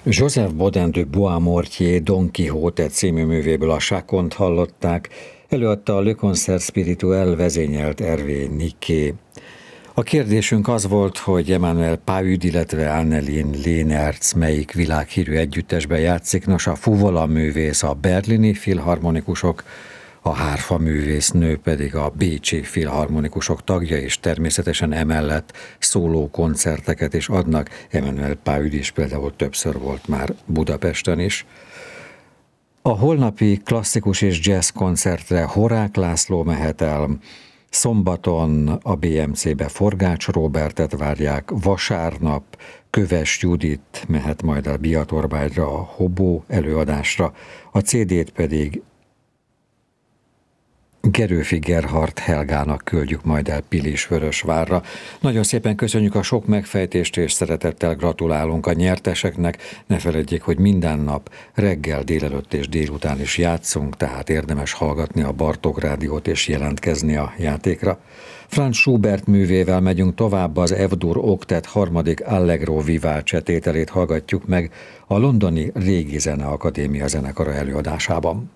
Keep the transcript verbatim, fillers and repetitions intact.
Joseph Bodin de Boismortier Don Quixote című művéből a Chaconte hallották, előadta a Le Concert Spirituel vezényelt Hervé Niquet. A kérdésünk az volt, hogy Emmanuel Pahud, illetve Anneline Leenertz melyik világhírű együttesben játszik. Nos, a fuvola művész a berlini filharmonikusok, a hárfa művésznő pedig a bécsi filharmonikusok tagja, és természetesen emellett szóló koncerteket is adnak. Emmanuel Pahud is például többször volt már Budapesten is. A holnapi klasszikus és jazz koncertre Horák László mehet el, szombaton a bé em cé-be Forgács Róbertet várják, vasárnap Köves Judit mehet majd a Biatorbágyra a Hobó előadásra, a cé dét pedig Gerőfi Gerhard Helgának küldjük majd el Pilisvörösvárra. Nagyon szépen köszönjük a sok megfejtést, és szeretettel gratulálunk a nyerteseknek. Ne feledjék, hogy minden nap reggel, délelőtt és délután is játszunk, tehát érdemes hallgatni a Bartók Rádiót és jelentkezni a játékra. Franz Schubert művével megyünk tovább, az F-dur oktet harmadik Allegro vivace tételét hallgatjuk meg a londoni Régi Zeneakadémia zenekara előadásában.